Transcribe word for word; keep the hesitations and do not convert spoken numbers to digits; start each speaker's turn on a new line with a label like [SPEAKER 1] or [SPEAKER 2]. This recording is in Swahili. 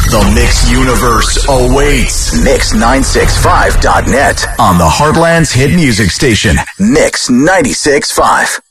[SPEAKER 1] The Mix Universe awaits. Mix nine sixty-five dot net on the Heartland's hit music station, Mix ninety-six point five.